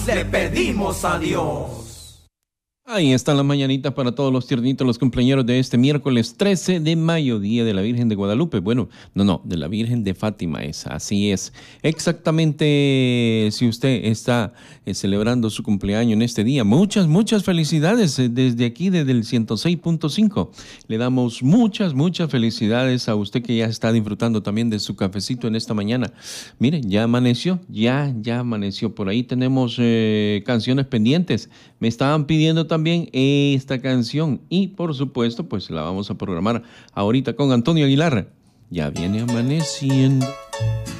Le pedimos a Dios. Ahí están las mañanitas para todos los tiernitos, los cumpleaños de este miércoles 13 de mayo, Día de la Virgen de Guadalupe. Bueno, no, de la Virgen de Fátima es, así es. Exactamente, si usted está celebrando su cumpleaños en este día, muchas felicidades desde aquí, desde el 106.5. Le damos muchas felicidades a usted que ya está disfrutando también de su cafecito en esta mañana. Miren, ya amaneció, ya amaneció. Por ahí tenemos canciones pendientes. Me estaban pidiendo también esta canción y por supuesto pues la vamos a programar ahorita con Antonio Aguilar. Ya viene amaneciendo.